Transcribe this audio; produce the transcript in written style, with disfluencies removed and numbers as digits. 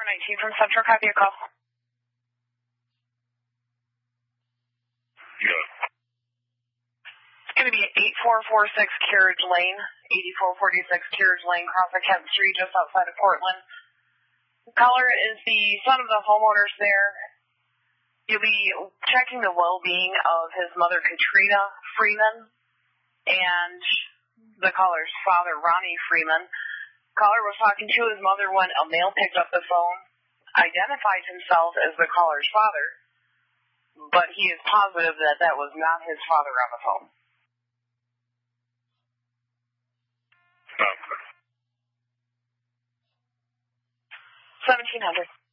19 from Central, copy a call. Yeah. It's going to be 8446 Carriage Lane, 8446 Carriage Lane, cross of Kent Street, just outside of Portland. The caller is the son of the homeowners there. You'll be checking the well-being of his mother, Katrina Freeman, and the caller's father, Ronnie Freeman. Caller was talking to his mother when a male picked up the phone, identified himself as the caller's father, but he is positive that that was not his father on the phone. Okay. 1700.